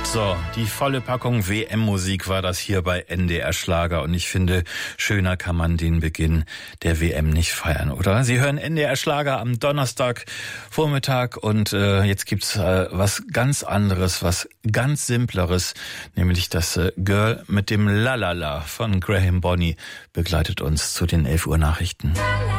So, die volle Packung WM-Musik war das hier bei NDR Schlager und ich finde, schöner kann man den Beginn der WM nicht feiern, oder? Sie hören NDR Schlager am Donnerstagvormittag und jetzt gibt's was ganz anderes, was ganz Simpleres, nämlich das Girl mit dem Lalala von Graham Bonny begleitet uns zu den 11 Uhr Nachrichten.